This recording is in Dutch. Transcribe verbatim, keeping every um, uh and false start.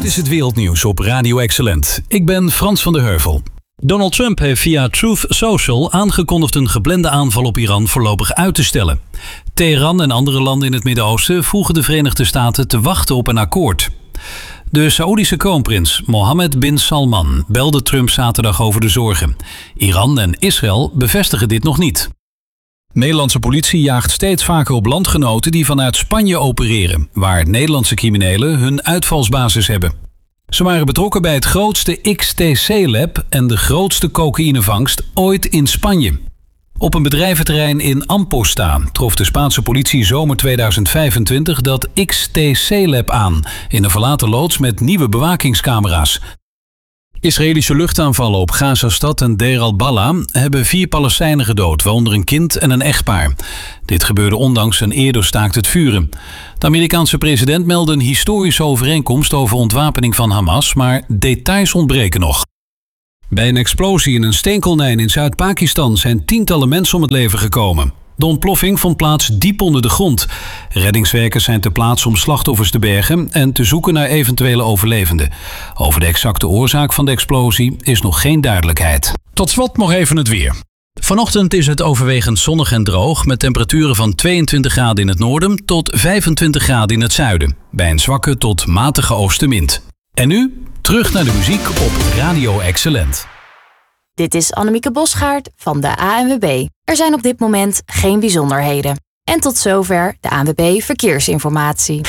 is het wereldnieuws op Radio Excellent. Ik ben Frans van der Heuvel. Donald Trump heeft via Truth Social aangekondigd een geplande aanval op Iran voorlopig uit te stellen. Teheran en andere landen in het Midden-Oosten vroegen de Verenigde Staten te wachten op een akkoord. De Saoedische kroonprins Mohammed bin Salman belde Trump zaterdag over de zorgen. Iran en Israël bevestigen dit nog niet. Nederlandse politie jaagt steeds vaker op landgenoten die vanuit Spanje opereren, waar Nederlandse criminelen hun uitvalsbasis hebben. Ze waren betrokken bij het grootste X T C-lab en de grootste cocaïnevangst ooit in Spanje. Op een bedrijventerrein in Amposta trof de Spaanse politie zomer tweeduizend vijfentwintig dat X T C-lab aan in een verlaten loods met nieuwe bewakingscamera's. Israëlische luchtaanvallen op Gazastad en Deir al-Bala hebben vier Palestijnen gedood, waaronder een kind en een echtpaar. Dit gebeurde ondanks een eerder staakt het vuren. De Amerikaanse president meldde een historische overeenkomst over ontwapening van Hamas, maar details ontbreken nog. Bij een explosie in een steenkoolmijn in Zuid-Pakistan zijn tientallen mensen om het leven gekomen. De ontploffing vond plaats diep onder de grond. Reddingswerkers zijn ter plaatse om slachtoffers te bergen en te zoeken naar eventuele overlevenden. Over de exacte oorzaak van de explosie is nog geen duidelijkheid. Tot slot nog even het weer. Vanochtend is het overwegend zonnig en droog met temperaturen van tweeëntwintig graden in het noorden tot vijfentwintig graden in het zuiden. Bij een zwakke tot matige oostenwind. En nu terug naar de muziek op Radio Excellent. Dit is Annemieke Bosgaard van de A N W B. Er zijn op dit moment geen bijzonderheden. En tot zover de A N W B Verkeersinformatie.